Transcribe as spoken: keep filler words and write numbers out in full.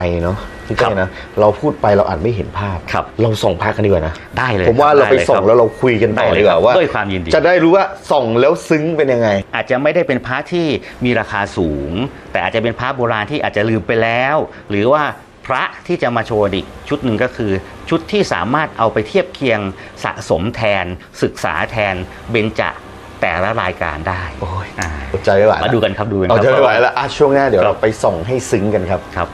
เนาะพี่เต้นะเราพูดไปเราอาจไม่เห็นภาพเราส่องพระกันดีกว่านะได้เลยผมว่าเราไปส่องแล้วเราคุยกันต่อดีกว่าว่าด้วยความยินดีจะได้รู้ว่าส่องแล้วซึ้งเป็นยังไงอาจจะไม่ได้เป็นพระที่มีราคาสูงแต่อาจจะเป็นพระโบราณที่อาจจะลืมไปแล้วหรือว่าพระที่จะมาโชว์อีกชุดหนึ่งก็คือชุดที่สามารถเอาไปเทียบเคียงสะสมแทนศึกษาแทนเบญจแต่ละรายการได้โอ้ยอดใจไม่ไหวมาดูกันครับดูกันครับอดใจไม่ไหวแล้วช่วงหน้าเดี๋ยวเราไปส่องให้ซึ้งกันครับ